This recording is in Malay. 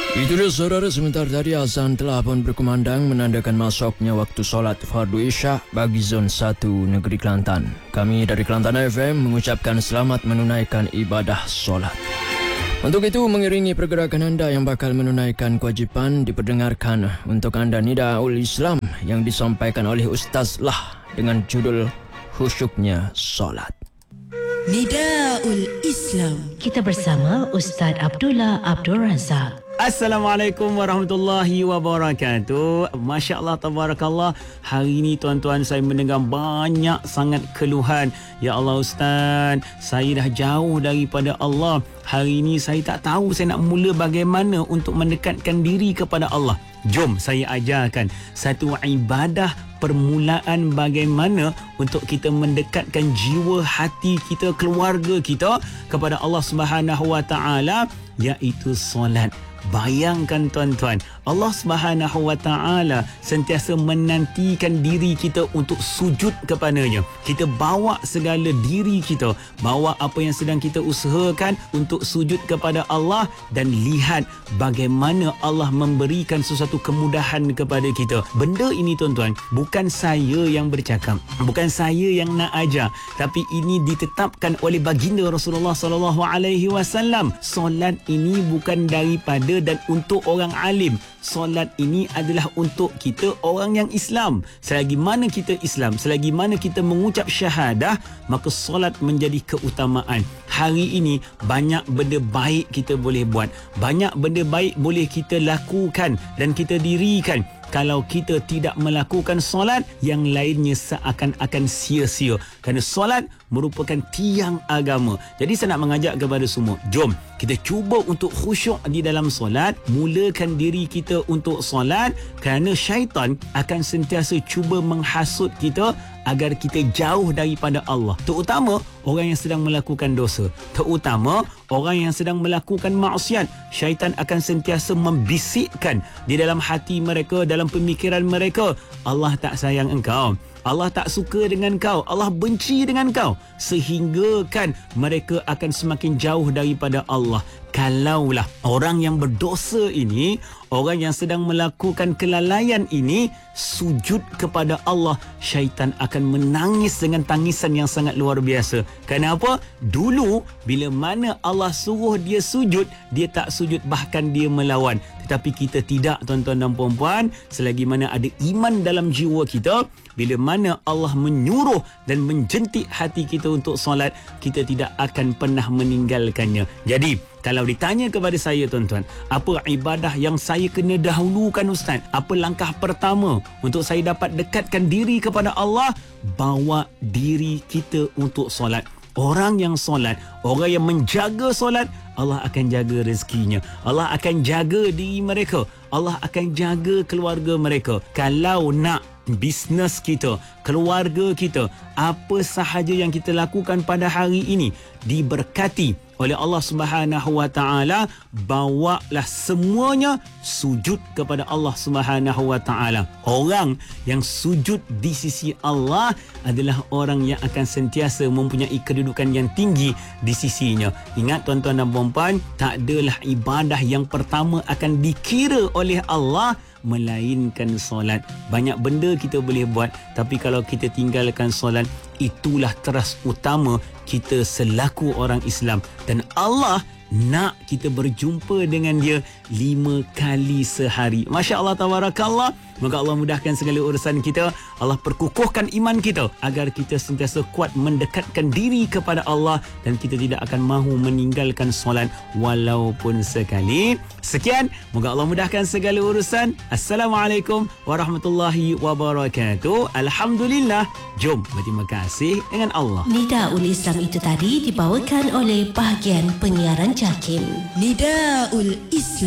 Itu dia saudara, sebentar tadi azan telah pun berkumandang menandakan masuknya waktu solat fardu isya bagi zon 1 negeri Kelantan. Kami dari Kelantan FM mengucapkan selamat menunaikan ibadah solat. Untuk itu, mengiringi pergerakan anda yang bakal menunaikan kewajipan, diperdengarkan untuk anda Nidaul Islam yang disampaikan oleh Ustaz Lah dengan judul Khusyuknya Solat. Nidaul Islam. Kita bersama Ustaz Abdullah Abdul Razak. Assalamualaikum warahmatullahi wabarakatuh. Masya Allah, tabarakallah. Hari ini tuan-tuan saya mendengar banyak sangat keluhan. Ya Allah Ustaz, saya dah jauh daripada Allah. Hari ini saya tak tahu saya nak mula bagaimana untuk mendekatkan diri kepada Allah. Jom saya ajarkan satu ibadah permulaan bagaimana untuk kita mendekatkan jiwa, hati kita, keluarga kita kepada Allah Subhanahu Wa Taala, iaitu solat. Bayangkan tuan-tuan, Allah Subhanahu Wa Taala sentiasa menantikan diri kita untuk sujud kepadanya. Kita bawa segala diri kita, bawa apa yang sedang kita usahakan untuk sujud kepada Allah, dan lihat bagaimana Allah memberikan sesuatu kemudahan kepada kita. Benda ini tuan-tuan, bukan saya yang bercakap, bukan saya yang nak ajar, tapi ini ditetapkan oleh baginda Rasulullah sallallahu alaihi wasallam. Solat ini bukan daripada dan untuk orang alim. Solat ini adalah untuk kita orang yang Islam. Selagi mana kita Islam, selagi mana kita mengucap syahadah, maka solat menjadi keutamaan. Hari ini banyak benda baik kita boleh buat, banyak benda baik boleh kita lakukan dan kita dirikan. Kalau kita tidak melakukan solat, yang lainnya seakan-akan sia-sia. Kerana solat merupakan tiang agama. Jadi saya nak mengajak kepada semua, jom kita cuba untuk khusyuk di dalam solat. Mulakan diri kita untuk solat, kerana syaitan akan sentiasa cuba menghasut kita agar kita jauh daripada Allah. Terutama orang yang sedang melakukan dosa, terutama orang yang sedang melakukan maksiat. Syaitan akan sentiasa membisikkan di dalam hati mereka, dalam pemikiran mereka, Allah tak sayang engkau, Allah tak suka dengan kau, Allah benci dengan kau, sehingga kan mereka akan semakin jauh daripada Allah. Kalaulah orang yang berdosa ini, orang yang sedang melakukan kelalaian ini sujud kepada Allah, syaitan akan menangis dengan tangisan yang sangat luar biasa. Kenapa? Dulu bila mana Allah suruh dia sujud, dia tak sujud, bahkan dia melawan. Tetapi kita tidak, tuan-tuan dan puan-puan. Selagi mana ada iman dalam jiwa kita, bila mana Allah menyuruh dan menjentik hati kita untuk solat, kita tidak akan pernah meninggalkannya. Jadi kalau ditanya kepada saya, tuan-tuan, apa ibadah yang saya kena dahulukan Ustaz? Apa langkah pertama untuk saya dapat dekatkan diri kepada Allah? Bawa diri kita untuk solat. Orang yang solat, orang yang menjaga solat, Allah akan jaga rezekinya. Allah akan jaga diri mereka. Allah akan jaga keluarga mereka. Kalau nak bisnes kita, keluarga kita, apa sahaja yang kita lakukan pada hari ini diberkati oleh Allah Subhanahu Wa Taala, bawalah semuanya sujud kepada Allah Subhanahu Wa Taala. Orang yang sujud di sisi Allah adalah orang yang akan sentiasa mempunyai kedudukan yang tinggi di sisinya. Ingat tuan-tuan dan puan-puan, tak adalah ibadah yang pertama akan dikira oleh Allah melainkan solat. Banyak benda kita boleh buat, tapi kalau kita tinggalkan solat, itulah teras utama kita selaku orang Islam. Dan Allah nak kita berjumpa dengan dia 5 kali sehari. Masya Allah, tabarakallah. Moga Allah mudahkan segala urusan kita. Allah perkukuhkan iman kita agar kita sentiasa kuat mendekatkan diri kepada Allah, dan kita tidak akan mahu meninggalkan solat walaupun sekali. Sekian, moga Allah mudahkan segala urusan. Assalamualaikum warahmatullahi wabarakatuh. Alhamdulillah. Jom berterima kasih dengan Allah. Nidaul Islam itu tadi dibawakan oleh bahagian penyiaran JAKIM. Nidaul Islam.